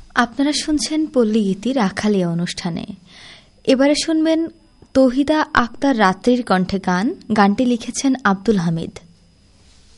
আপনারা শুনছেন পল্লীগীতি রাখালিয়া অনুষ্ঠানে। এবারে শুনবেন তৌহিদা আক্তার রাত্রির কণ্ঠে গান। গানটি লিখেছেন আব্দুল হামিদ।